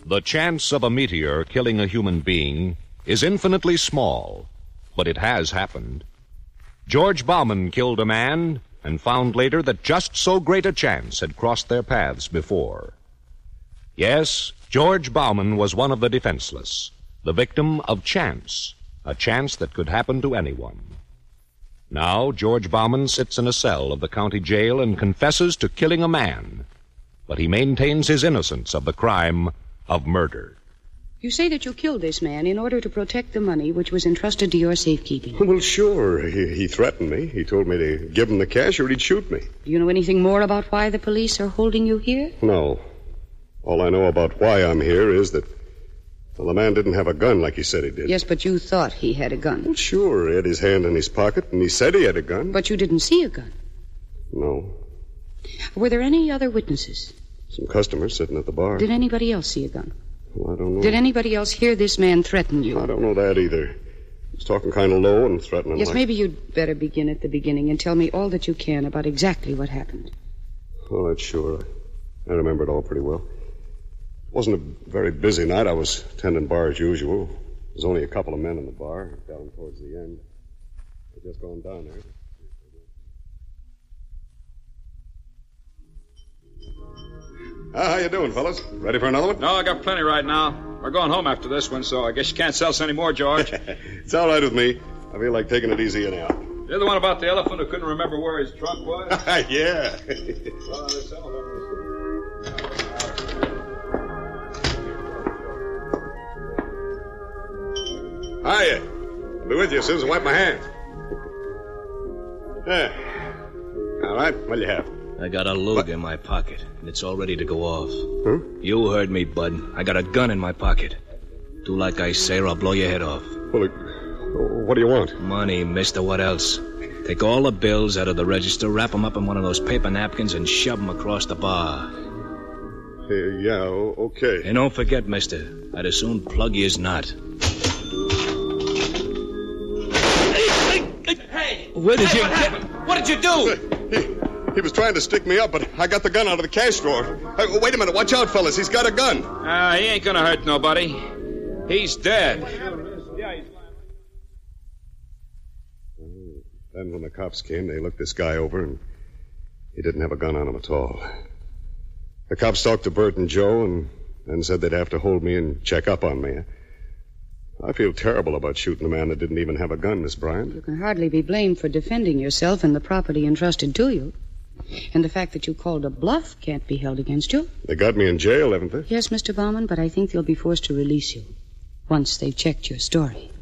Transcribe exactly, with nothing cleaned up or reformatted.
The chance of a meteor killing a human being is infinitely small, but it has happened. George Bauman killed a man and found later that just so great a chance had crossed their paths before. Yes, George Bauman was one of the defenseless, the victim of chance, a chance that could happen to anyone. Now, George Bauman sits in a cell of the county jail and confesses to killing a man, but he maintains his innocence of the crime of murder. You say that you killed this man in order to protect the money which was entrusted to your safekeeping. Well, sure. He, he threatened me. He told me to give him the cash or he'd shoot me. Do you know anything more about why the police are holding you here? No. All I know about why I'm here is that, well, the man didn't have a gun like he said he did. Yes, but you thought he had a gun. Well, sure. He had his hand in his pocket, and he said he had a gun. But you didn't see a gun. No. Were there any other witnesses? Some customers sitting at the bar. Did anybody else see a gun? Well, I don't know. Did anybody else hear this man threaten you? I don't know that either. He was talking kind of low and threatening. Yes, like... maybe you'd better begin at the beginning and tell me all that you can about exactly what happened. Oh, that's sure. I remember it all pretty well. It wasn't a very busy night. I was tending bar as usual. There was only a couple of men in the bar down towards the end. I'd just gone down there. Ah, how you doing, fellas? Ready for another one? No, I got plenty right now. We're going home after this one, so I guess you can't sell us any more, George. It's all right with me. I feel like taking it easy anyhow. You're the one about the elephant who couldn't remember where his trunk was? Yeah. Well, there's some of them. Hiya. I'll be with you as soon as I wipe my hands. Yeah. All right, what'll you have? I got a lug what? in my pocket, and it's all ready to go off. Huh? You heard me, bud. I got a gun in my pocket. Do like I say, or I'll blow your head off. Well, uh, what do you want? Money, mister. What else? Take all the bills out of the register, wrap them up in one of those paper napkins, and shove them across the bar. Uh, yeah, okay. And don't forget, mister, I'd as soon plug you as not. Hey! Where did hey, you... What happened? What did you do? He, he was trying to stick me up, but I got the gun out of the cash drawer. Uh, wait a minute. Watch out, fellas. He's got a gun. Ah, uh, he ain't gonna hurt nobody. He's dead. Then when the cops came, they looked this guy over, and he didn't have a gun on him at all. The cops talked to Bert and Joe, and then said they'd have to hold me and check up on me. I feel terrible about shooting a man that didn't even have a gun, Miss Bryant. You can hardly be blamed for defending yourself and the property entrusted to you. And the fact that you called a bluff can't be held against you. They got me in jail, haven't they? Yes, Mister Bauman, but I think they'll be forced to release you once they've checked your story.